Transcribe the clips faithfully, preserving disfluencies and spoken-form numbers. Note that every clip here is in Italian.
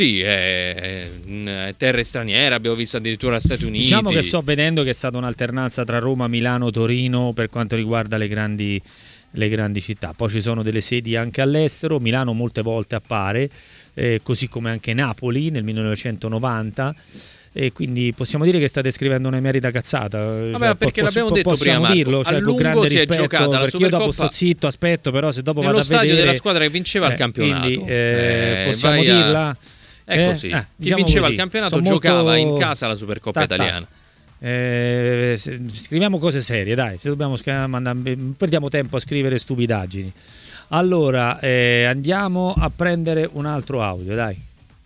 Sì, è in terre straniere, abbiamo visto addirittura Stati Uniti. Diciamo che sto vedendo che è stata un'alternanza tra Roma, Milano, Torino per quanto riguarda le grandi, le grandi città. Poi ci sono delle sedi anche all'estero, Milano molte volte appare, eh, così come anche Napoli nel millenovecentonovanta. E quindi possiamo dire che state scrivendo un'emerita cazzata. Vabbè, cioè, perché po- l'abbiamo po- detto possiamo prima, dirlo, Marco, cioè, a con grande lungo si è rispetto, giocata la perché io dopo Supercoppa sto zitto, aspetto, però se dopo nello vado a stadio vedere della squadra che vinceva il eh, campionato. quindi, eh, Eh, possiamo vai a- dirla. È Eh, così. eh, Chi diciamo vinceva così. il campionato Sono giocava molto- in casa la Supercoppa Ta- ta. italiana. Eh, se- scriviamo cose serie, dai, se dobbiamo sc- mandare- perdiamo tempo a scrivere stupidaggini. Allora, eh, andiamo a prendere un altro audio, dai.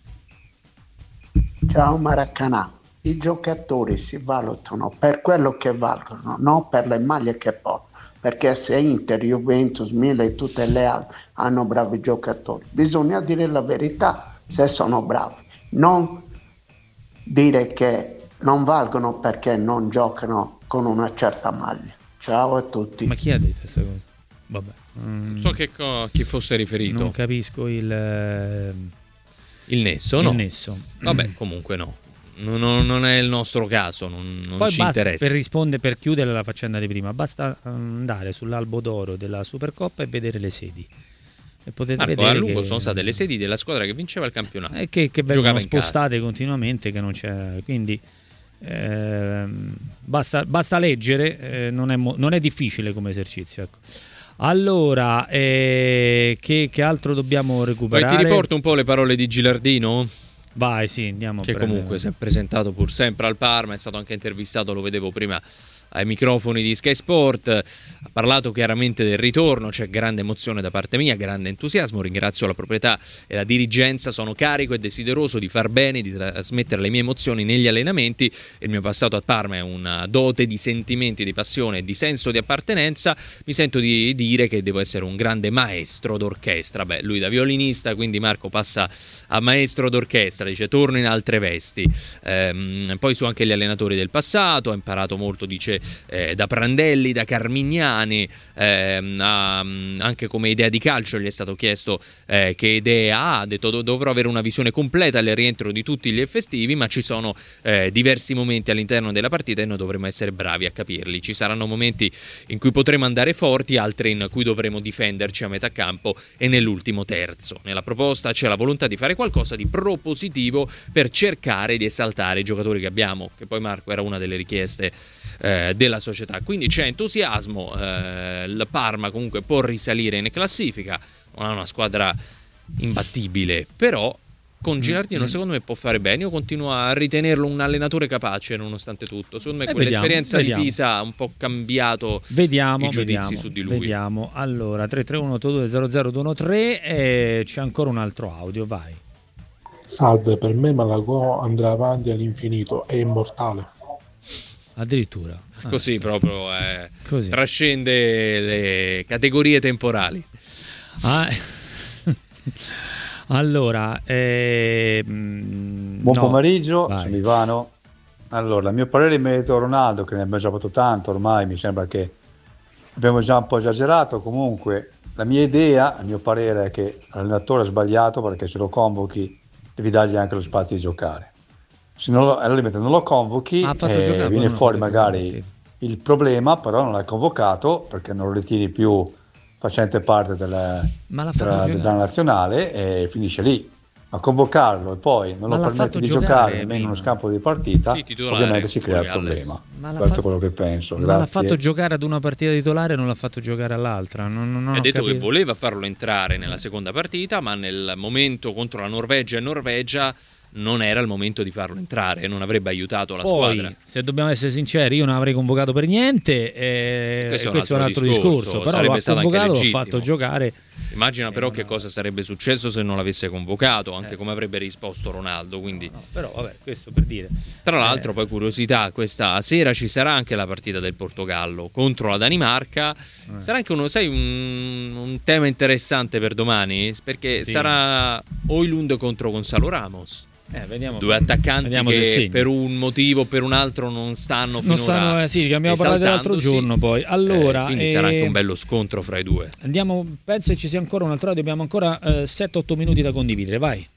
Ciao Maracanà, i giocatori si valutano per quello che valgono, non per le maglie che portano, perché se Inter, Juventus, Milan e tutte le altre hanno bravi giocatori, bisogna dire la verità se sono bravi, non dire che non valgono perché non giocano con una certa maglia. Ciao a tutti. Ma chi ha detto questa cosa? Vabbè. mm, So che co- chi fosse riferito. non capisco il, eh, Il nesso, il no? nesso. Vabbè, comunque no. Non, non- non è il nostro caso, non, non Poi ci basta, interessa. per rispondere, per chiudere la faccenda di prima, basta andare sull'albo d'oro della Supercoppa e vedere le sedi. E potete Marco, vedere a lungo che, sono state le sedi della squadra che vinceva il campionato. eh, che, che vengono Giocava in casa. spostate continuamente, che non c'è, quindi ehm, basta, basta leggere, eh, non, è mo- non è difficile come esercizio, ecco. Allora, eh, che, che altro dobbiamo Poi recuperare? ti riporto un po' le parole di Gilardino, Vai, sì, andiamo a che prendere. comunque si è presentato pur sempre al Parma, è stato anche intervistato, lo vedevo prima ai microfoni di Sky Sport, ha parlato chiaramente del ritorno, c'è grande emozione da parte mia, grande entusiasmo, ringrazio la proprietà e la dirigenza, sono carico e desideroso di far bene, di trasmettere le mie emozioni negli allenamenti, il mio passato a Parma è una dote di sentimenti, di passione e di senso di appartenenza, mi sento di dire che devo essere un grande maestro d'orchestra. Beh, lui da violinista, quindi Marco passa a maestro d'orchestra, dice torno in altre vesti. Ehm, poi su anche gli allenatori del passato, ha imparato molto, dice, eh, da Prandelli, da Carmignani, ehm, ha, anche come idea di calcio gli è stato chiesto eh, che idee ha, ha detto dovrò avere una visione completa al rientro di tutti gli effettivi, ma ci sono eh, diversi momenti all'interno della partita e noi dovremo essere bravi a capirli, ci saranno momenti in cui potremo andare forti, altri in cui dovremo difenderci a metà campo e nell'ultimo terzo. Nella proposta c'è la volontà di fare qualcosa di propositivo per cercare di esaltare i giocatori che abbiamo, che poi Marco era una delle richieste eh, della società, quindi c'è entusiasmo, eh, il Parma comunque può risalire in classifica, non ha una squadra imbattibile, però con Gilardino mm-hmm. secondo me può fare bene, io continuo a ritenerlo un allenatore capace nonostante tutto, secondo me eh, quell'esperienza vediamo, di vediamo. Pisa ha un po' cambiato Vediamo, i giudizi vediamo, su di lui. Vediamo. Allora, tre tre uno otto due zero zero due uno tre e c'è ancora un altro audio, vai. Salve, per me Malagò andrà avanti all'infinito, è immortale. Addirittura. Ah, Così sì. proprio eh, Così. trascende le categorie temporali. Ah, allora, eh, buon Buon pomeriggio, sono Ivano. Allora, a mio parere in merito a Ronaldo, che ne abbiamo già fatto tanto ormai, mi sembra che abbiamo già un po' esagerato. Comunque, la mia idea, a mio parere, è che l'allenatore ha sbagliato, perché se lo convochi devi dargli anche lo spazio di giocare. Se non lo, allora non lo convochi, Ah, eh, giocare, viene no, fuori no, magari no, il problema, però non l'hai convocato perché non lo ritieni più facente parte della, Ma l'ha fatto della, giocare. della nazionale, e finisce lì. A convocarlo e poi non Ma lo l'ha permetti fatto di giocare giocare nemmeno prima. in uno scampo di partita, Sì, titolare, ovviamente si crea il fuori problema. Ma l'ha Questo fatto- è quello che penso. Non Grazie. l'ha fatto giocare ad una partita titolare, non l'ha fatto giocare all'altra. Non, non, non Ha ho detto che capito. voleva farlo entrare nella seconda partita, ma nel momento contro la Norvegia e Norvegia non era il momento di farlo entrare, non avrebbe aiutato la Poi, squadra. se dobbiamo essere sinceri, io non avrei convocato per niente. E Questo questo, è è un altro discorso. discorso, Però sarebbe lo ha stato anche convocato, l'ho legittimo. fatto giocare. Immagina però Eh, che no. cosa sarebbe successo se non l'avesse convocato, anche Eh. come avrebbe risposto Ronaldo. Quindi, No, però, vabbè, questo per dire. tra l'altro, Eh. poi curiosità, questa sera ci sarà anche la partita del Portogallo contro la Danimarca. Eh. Sarà anche uno, sai, un, un tema interessante per domani, perché Sì. sarà Højlund contro Gonzalo Ramos. Eh, vediamo. Due attaccanti Vediamo se che segna. per un motivo o per un altro non stanno finora Non stanno, eh, sì, che abbiamo parlato l'altro esaltandosi. giorno poi. Allora, Eh, quindi eh, sarà anche un bello scontro fra i due. andiamo, penso che ci sia ancora un altro audio, abbiamo ancora eh, sette otto minuti da condividere, vai.